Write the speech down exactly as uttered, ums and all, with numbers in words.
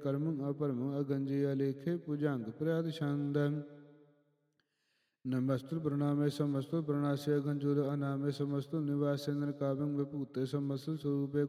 ਕਰਮੰ ਅਪਰਮੰ ਅਗੰਜੀ ਅਲੇਖੇ ਭੁਜੰਗ ਪ੍ਰਿਆਦ ਛੰਦੰ ਨਮਸਤੁ ਪ੍ਰਣਾਮੇ ਸਮਸਤੁ ਪ੍ਰਣਾਸੇ ਗੰਜੁਰ ਅਨਾਮੇ ਸਮਸਤੁ ਨਿਵਾਸੇ ਨਰਕਾਵੰ ਵਿਭੂਤੇ ਸਮਸਤੁ ਸਰੂਪੇ